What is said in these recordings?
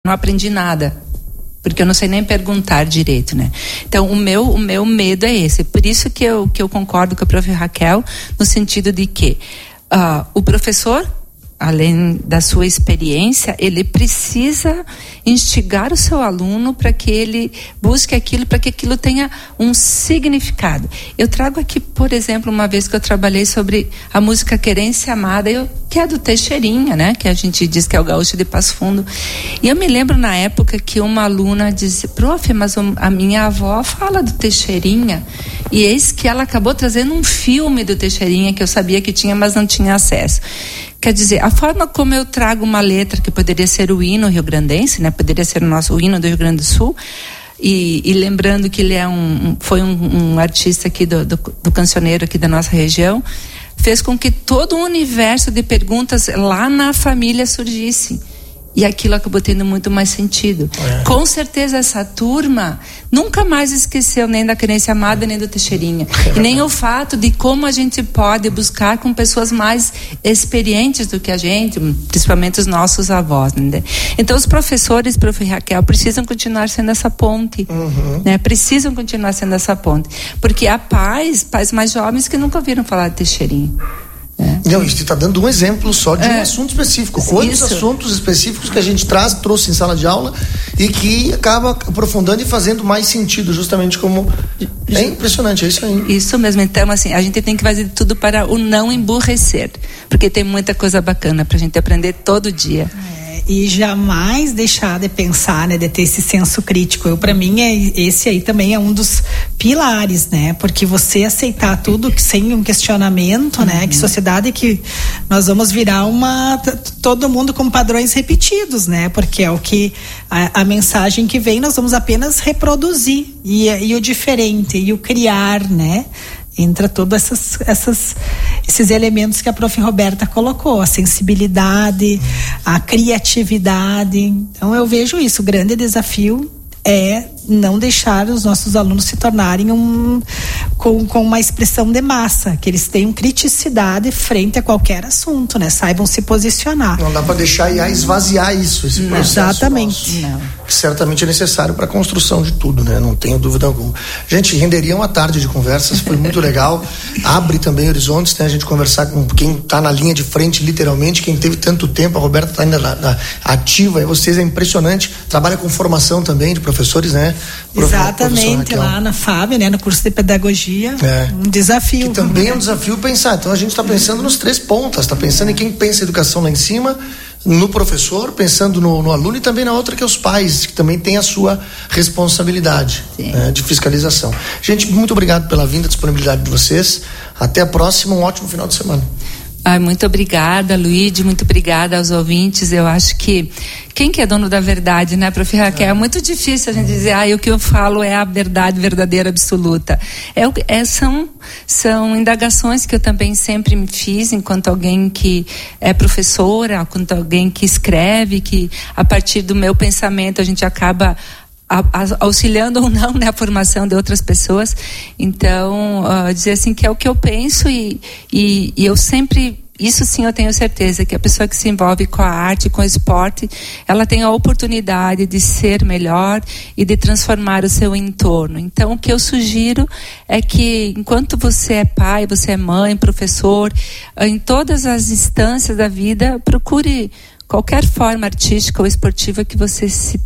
não aprendi nada, porque eu não sei nem perguntar direito, né? Então, o meu medo é esse. Por isso que eu concordo com a prof. Raquel, no sentido de que o professor, além da sua experiência, ele precisa instigar o seu aluno para que ele busque aquilo, para que aquilo tenha um significado. Eu trago aqui, por exemplo, uma vez que eu trabalhei sobre a música Querência Amada, que é do Teixeirinha, né? Que a gente diz que é o gaúcho de Passo Fundo. E eu me lembro na época que uma aluna disse: prof, mas a minha avó fala do Teixeirinha. E eis que ela acabou trazendo um filme do Teixeirinha que eu sabia que tinha, mas não tinha acesso. Quer dizer, a forma como eu trago uma letra que poderia ser o hino rio-grandense, né? Poderia ser o hino do Rio Grande do Sul, e lembrando que ele foi um artista aqui do cancioneiro aqui da nossa região, fez com que todo um universo de perguntas lá na família surgisse. E aquilo acabou tendo muito mais sentido. Com certeza essa turma nunca mais esqueceu nem da Querência Amada, nem do Teixeirinha. E nem o fato de como a gente pode buscar com pessoas mais experientes do que a gente, principalmente os nossos avós, né? Então os professores, prof. Raquel, precisam continuar sendo essa ponte, né? Precisam continuar sendo essa ponte. Porque há pais mais jovens que nunca ouviram falar de Teixeirinha. Não, isso está dando um exemplo só de um assunto específico. Quantos assuntos específicos que a gente trouxe em sala de aula e que acaba aprofundando e fazendo mais sentido, justamente como... É impressionante, é isso aí. Isso mesmo. Então, assim, a gente tem que fazer tudo para o não emburrecer, porque tem muita coisa bacana para a gente aprender todo dia. E jamais deixar de pensar, né, de ter esse senso crítico. Para mim, esse aí também é um dos pilares, né? Porque você aceitar tudo sem um questionamento, né? Que sociedade que nós vamos virar todo mundo com padrões repetidos, né? Porque é o que a mensagem que vem, nós vamos apenas reproduzir. E o diferente, e o criar, né? Entra todos esses elementos que a prof. Roberta colocou, a sensibilidade, a criatividade. Então eu vejo isso, o grande desafio é não deixar os nossos alunos se tornarem com uma expressão de massa, que eles tenham criticidade frente a qualquer assunto, né? Saibam se posicionar. Não dá para deixar esvaziar esse processo. Exatamente. Nosso, que certamente é necessário para a construção de tudo, né? Não tenho dúvida alguma. Gente, renderia uma tarde de conversas, foi muito legal. Abre também horizontes, né? A gente conversar com quem está na linha de frente, literalmente, quem teve tanto tempo. A Roberta está ainda ativa, e vocês é impressionante. Trabalha com formação também de professores, né? Exatamente, lá na FAB, né, no curso de pedagogia, um desafio. Que também é um desafio pensar. Então a gente está pensando nos três pontas, está pensando em quem pensa educação lá em cima, no professor, pensando no aluno, e também na outra que é os pais, que também tem a sua responsabilidade, né, de fiscalização. Gente, muito obrigado pela vinda, disponibilidade de vocês. Até a próxima, um ótimo final de semana. Muito obrigada, Luíde, muito obrigada aos ouvintes. Eu acho que quem que é dono da verdade, né, prof. Raquel? É muito difícil a gente dizer, o que eu falo é a verdade verdadeira, absoluta. São indagações que eu também sempre me fiz enquanto alguém que é professora, enquanto alguém que escreve, que a partir do meu pensamento a gente acaba auxiliando ou não, né, a formação de outras pessoas. Então, dizer assim que é o que eu penso e eu sempre, isso sim eu tenho certeza, que a pessoa que se envolve com a arte, com o esporte, ela tem a oportunidade de ser melhor e de transformar o seu entorno. Então, o que eu sugiro é que, enquanto você é pai, você é mãe, professor, em todas as instâncias da vida, procure qualquer forma artística ou esportiva que você se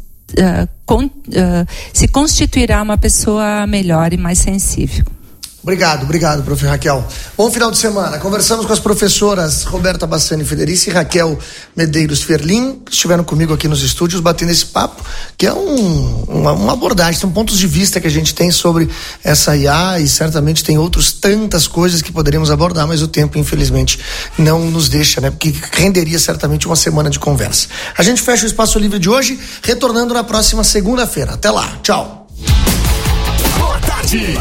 constituirá uma pessoa melhor e mais sensível. Obrigado, prof. Raquel. Bom final de semana. Conversamos com as professoras Roberta Bassani Federici e Raquel Medeiros Ferlin, que estiveram comigo aqui nos estúdios batendo esse papo, que é uma abordagem, são pontos de vista que a gente tem sobre essa IA, e certamente tem tantas coisas que poderíamos abordar, mas o tempo, infelizmente, não nos deixa, né? Porque renderia certamente uma semana de conversa. A gente fecha o Espaço Livre de hoje, retornando na próxima segunda-feira. Até lá, tchau. Boa tarde.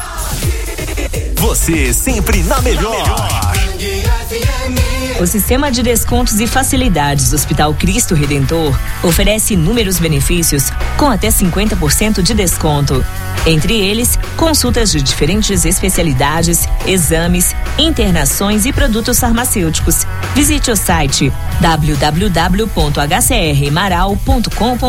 Você sempre na melhor. O Sistema de Descontos e Facilidades do Hospital Cristo Redentor oferece inúmeros benefícios com até 50% de desconto. Entre eles, consultas de diferentes especialidades, exames, internações e produtos farmacêuticos. Visite o site www.hcrmaral.com.br